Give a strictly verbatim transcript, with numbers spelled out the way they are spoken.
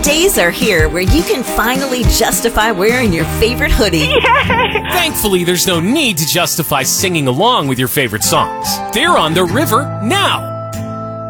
days are here where you can finally justify wearing your favorite hoodie. Yes! Thankfully, there's no need to justify singing along with your favorite songs. They're on the river now.